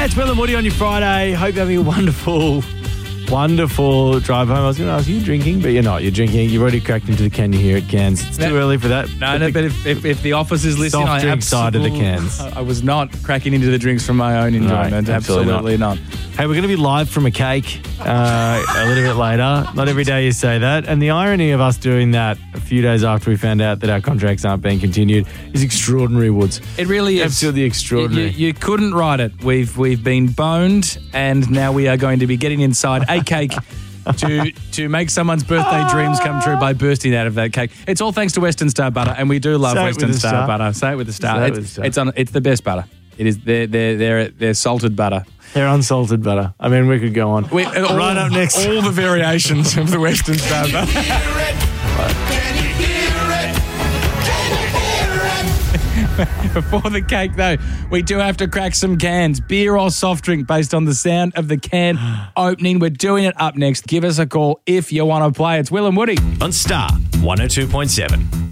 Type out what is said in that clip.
Yeah, it's Will and Woody on your Friday. Hope you're having a wonderful drive home. I was going to ask you drinking, but you're not. You're drinking. You've already cracked into the can. You hear it, cans. It's too early for that. No, but if the office is listening, soft drink side of the cans. I was not cracking into the drinks from my own enjoyment. No, absolutely not. Hey, we're going to be live from a cake a little bit later. Not every day you say that. And the irony of us doing that a few days after we found out that our contracts aren't being continued is extraordinary, Woods. It really is. Absolutely extraordinary. You couldn't write it. We've been boned, and now we are going to be getting inside a cake to make someone's birthday dreams come true by bursting out of that cake. It's all thanks to Western Star butter, and we do love Western Star butter. Say it with a star. It's the best butter. It is. They're salted butter. They're unsalted butter. I mean, we could go on. Right up next. All the variations of the Western Star butter. Before the cake, though, we do have to crack some cans. Beer or soft drink based on the sound of the can opening. We're doing it up next. Give us a call if you want to play. It's Will and Woody on Star 102.7.